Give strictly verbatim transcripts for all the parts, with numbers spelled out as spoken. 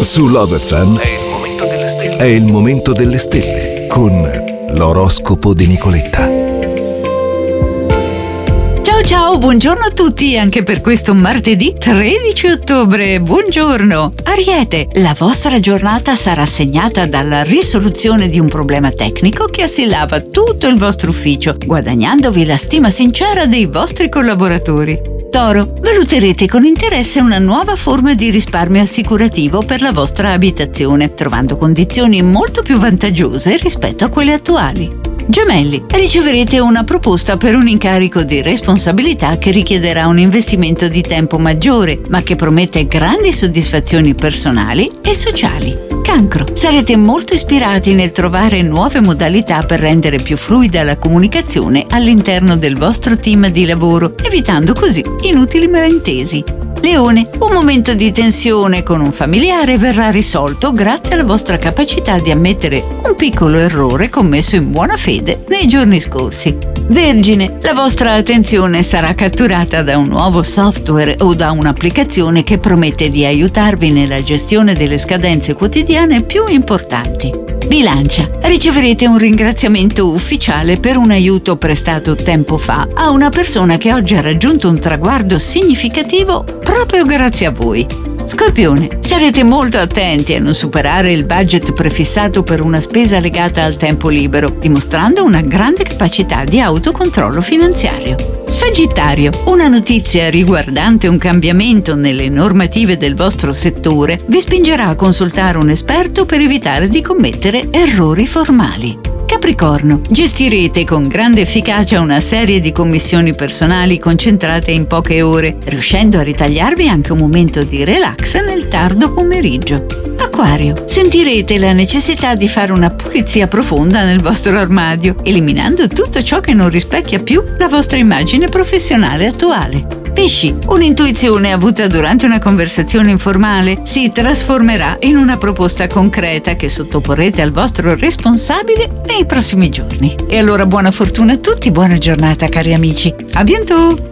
Su Love F M è il momento delle stelle. È il momento delle stelle con l'oroscopo di Nicoletta. Ciao ciao, buongiorno a tutti anche per questo martedì tredici ottobre. Buongiorno. Ariete, la vostra giornata sarà segnata dalla risoluzione di un problema tecnico che assillava tutto il vostro ufficio, guadagnandovi la stima sincera dei vostri collaboratori. Toro, valuterete con interesse una nuova forma di risparmio assicurativo per la vostra abitazione, trovando condizioni molto più vantaggiose rispetto a quelle attuali. Gemelli, riceverete una proposta per un incarico di responsabilità che richiederà un investimento di tempo maggiore, ma che promette grandi soddisfazioni personali e sociali. Cancro, sarete molto ispirati nel trovare nuove modalità per rendere più fluida la comunicazione all'interno del vostro team di lavoro, evitando così inutili malintesi. Leone, un momento di tensione con un familiare verrà risolto grazie alla vostra capacità di ammettere un piccolo errore commesso in buona fede nei giorni scorsi. Vergine, la vostra attenzione sarà catturata da un nuovo software o da un'applicazione che promette di aiutarvi nella gestione delle scadenze quotidiane più importanti. Bilancia, riceverete un ringraziamento ufficiale per un aiuto prestato tempo fa a una persona che oggi ha raggiunto un traguardo significativo proprio grazie a voi. Scorpione, sarete molto attenti a non superare il budget prefissato per una spesa legata al tempo libero, dimostrando una grande capacità di autocontrollo finanziario. Sagittario, una notizia riguardante un cambiamento nelle normative del vostro settore vi spingerà a consultare un esperto per evitare di commettere errori formali. Capricorno, gestirete con grande efficacia una serie di commissioni personali concentrate in poche ore, riuscendo a ritagliarvi anche un momento di relax nel tardo pomeriggio. Acquario, sentirete la necessità di fare una pulizia profonda nel vostro armadio, eliminando tutto ciò che non rispecchia più la vostra immagine professionale attuale. Pesci, un'intuizione avuta durante una conversazione informale si trasformerà in una proposta concreta che sottoporrete al vostro responsabile nei prossimi giorni. E allora buona fortuna a tutti, buona giornata cari amici. A bientôt!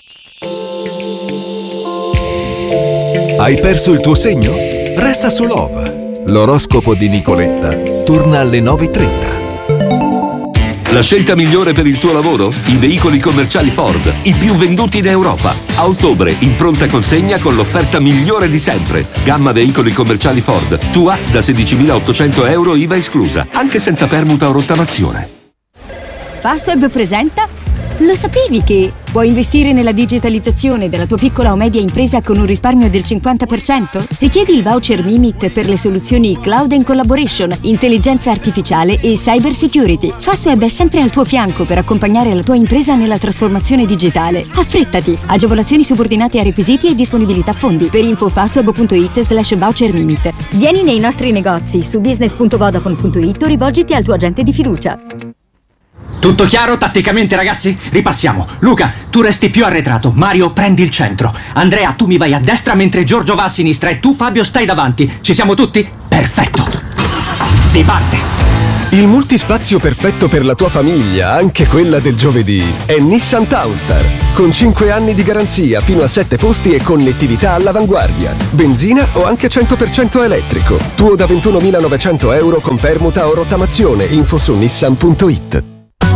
Hai perso il tuo segno? Resta su Love. L'oroscopo di Nicoletta torna alle nove e trenta. La scelta migliore per il tuo lavoro? I veicoli commerciali Ford, i più venduti in Europa. A ottobre, in pronta consegna con l'offerta migliore di sempre. Gamma veicoli commerciali Ford, tua da sedicimilaottocento euro I V A esclusa, anche senza permuta o rottamazione. Fastweb presenta? Lo sapevi che puoi investire nella digitalizzazione della tua piccola o media impresa con un risparmio del cinquanta per cento? Richiedi il voucher Mimit per le soluzioni Cloud and Collaboration, intelligenza artificiale e cyber security. Fastweb è sempre al tuo fianco per accompagnare la tua impresa nella trasformazione digitale. Affrettati! Agevolazioni subordinate a requisiti e disponibilità fondi. Per info fastweb.it slash voucher Mimit. Vieni nei nostri negozi su business punto vodafone punto it o rivolgiti al tuo agente di fiducia. Tutto chiaro tatticamente, ragazzi? Ripassiamo. Luca, tu resti più arretrato. Mario, prendi il centro. Andrea, tu mi vai a destra mentre Giorgio va a sinistra e tu, Fabio, stai davanti. Ci siamo tutti? Perfetto. Si parte. Il multispazio perfetto per la tua famiglia, anche quella del giovedì, è Nissan Townstar. Con cinque anni di garanzia, fino a sette posti e connettività all'avanguardia. Benzina o anche cento per cento elettrico. Tuo da ventunomilanovecento euro con permuta o rottamazione. Info su nissan punto it.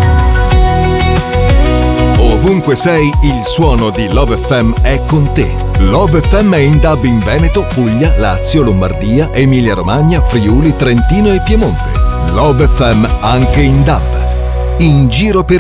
Ovunque sei, il suono di Love F M è con te. Love F M è in D A B in Veneto, Puglia, Lazio, Lombardia, Emilia Romagna, Friuli, Trentino e Piemonte. Love F M anche in D A B. In giro per